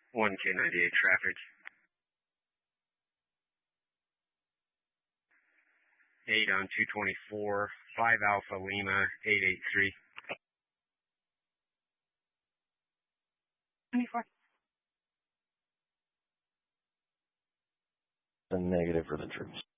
1K98 traffic. 8 on 224, 5 Alpha Lima, 883. 24. A negative for the troops.